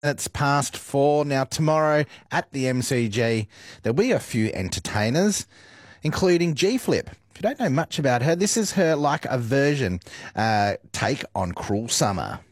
It's past 4. Now, tomorrow at the MCG, there'll be a few entertainers, including G Flip. If you don't know much about her, this is her like a version take on Cruel Summer.